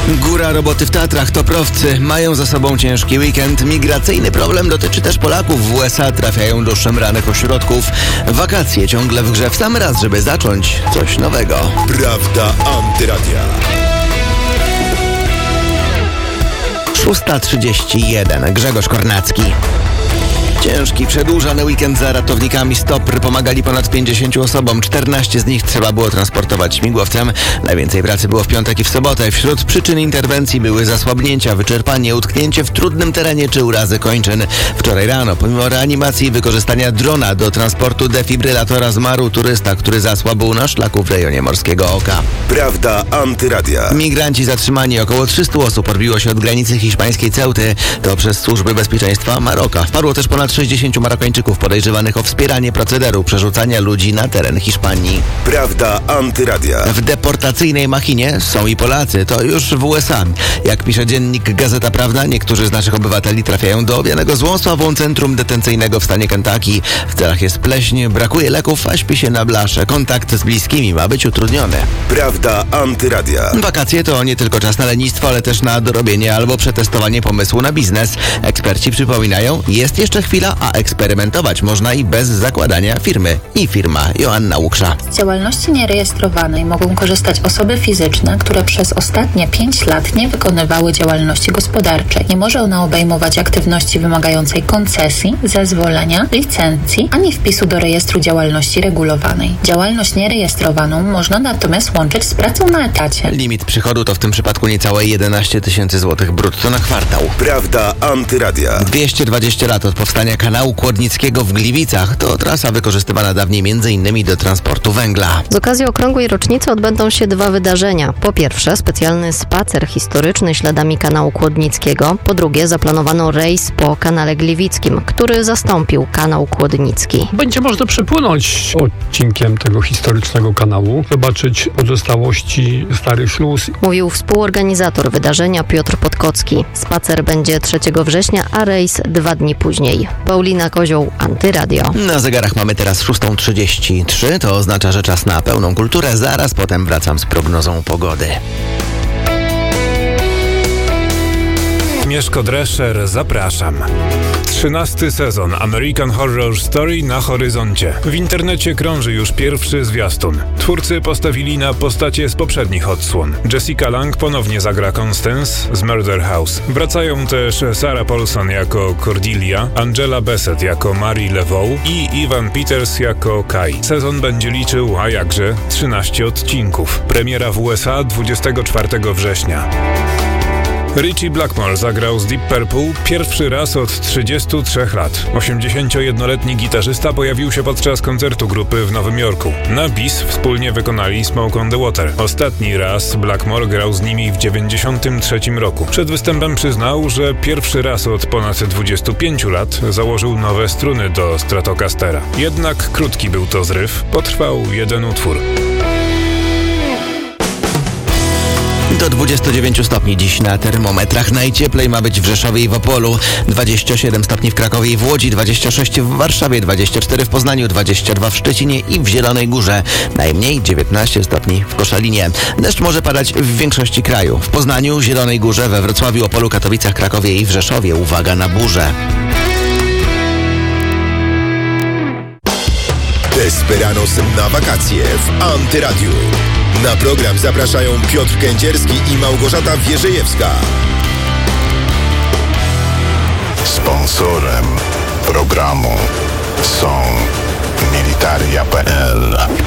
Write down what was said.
Góra roboty w Tatrach. Toprowcy mają za sobą ciężki weekend. Migracyjny problem dotyczy też Polaków. W USA trafiają do szemranych ośrodków. Wakacje ciągle w grze w sam raz, żeby zacząć coś nowego. Prawda Antyradia. 6:31. Grzegorz Kornacki. Ciężki, przedłużany weekend za ratownikami Stopr pomagali ponad 50 osobom. 14 z nich trzeba było transportować śmigłowcem. Najwięcej pracy było w piątek i w sobotę. Wśród przyczyn interwencji były zasłabnięcia, wyczerpanie, utknięcie w trudnym terenie czy urazy kończyn. Wczoraj rano, pomimo reanimacji i wykorzystania drona do transportu defibrylatora, zmarł turysta, który zasłabł na szlaku w rejonie Morskiego Oka. Prawda Antyradia. Migranci zatrzymani, około 300 osób odbiło się od granicy hiszpańskiej Ceuty. To przez służby bezpieczeństwa Maroka. Wpadło też ponad 60 Marokańczyków podejrzewanych o wspieranie procederu przerzucania ludzi na teren Hiszpanii. Prawda Antyradia. W deportacyjnej machinie są i Polacy, to już w USA. Jak pisze dziennik Gazeta Prawna, niektórzy z naszych obywateli trafiają do owianego złą sławą centrum detencyjnego w stanie Kentucky. W celach jest pleśń, brakuje leków, a śpi się na blasze. Kontakt z bliskimi ma być utrudniony. Prawda Antyradia. Wakacje to nie tylko czas na lenistwo, ale też na dorobienie albo przetestowanie pomysłu na biznes. Eksperci przypominają, jest jeszcze chwila, a eksperymentować można i bez zakładania firmy. I firma Joanna Łuksza. Z działalności nierejestrowanej mogą korzystać osoby fizyczne, które przez ostatnie 5 lat nie wykonywały działalności gospodarczej. Nie może ona obejmować aktywności wymagającej koncesji, zezwolenia, licencji, ani wpisu do rejestru działalności regulowanej. Działalność nierejestrowaną można natomiast łączyć z pracą na etacie. Limit przychodu to w tym przypadku niecałe 11 tysięcy złotych brutto na kwartał. Prawda Antyradia. 220 lat od powstania kanału Kłodnickiego w Gliwicach. To trasa wykorzystywana dawniej m.in. do transportu węgla. Z okazji okrągłej rocznicy odbędą się 2 wydarzenia. Po pierwsze, specjalny spacer historyczny śladami kanału Kłodnickiego. Po drugie, zaplanowano rejs po kanale Gliwickim, który zastąpił kanał Kłodnicki. Będzie można przepłynąć odcinkiem tego historycznego kanału, zobaczyć pozostałości starych śluz. Mówił współorganizator wydarzenia Piotr Podkocki. Spacer będzie 3 września, a rejs 2 dni później. Paulina Kozioł, Antyradio. Na zegarach mamy teraz 6:33. To oznacza, że czas na pełną kulturę. Zaraz potem wracam z prognozą pogody. Mieszko Drescher, zapraszam. 13. sezon American Horror Story na horyzoncie. W internecie krąży już pierwszy zwiastun. Twórcy postawili na postacie z poprzednich odsłon. Jessica Lange ponownie zagra Constance z Murder House. Wracają też Sarah Paulson jako Cordelia, Angela Bassett jako Marie Laveau i Evan Peters jako Kai. Sezon będzie liczył, a jakże, 13 odcinków. Premiera w USA 24 września. Richie Blackmore zagrał z Deep Purple pierwszy raz od 33 lat. 81-letni gitarzysta pojawił się podczas koncertu grupy w Nowym Jorku. Na bis wspólnie wykonali Smoke on the Water. Ostatni raz Blackmore grał z nimi w 93 roku. Przed występem przyznał, że pierwszy raz od ponad 25 lat założył nowe struny do Stratocastera. Jednak krótki był to zryw, potrwał jeden utwór. Do 29 stopni dziś na termometrach. Najcieplej ma być w Rzeszowie i w Opolu, 27 stopni w Krakowie i w Łodzi, 26 w Warszawie, 24 w Poznaniu, 22 w Szczecinie i w Zielonej Górze. Najmniej 19 stopni w Koszalinie. Deszcz może padać w większości kraju. W Poznaniu, Zielonej Górze, we Wrocławiu, Opolu, Katowicach, Krakowie i w Rzeszowie. Uwaga na burzę. Desperados na wakacje w Antyradiu. Na program zapraszają Piotr Kędzierski i Małgorzata Wierzejewska. Sponsorem programu są Militaria.pl.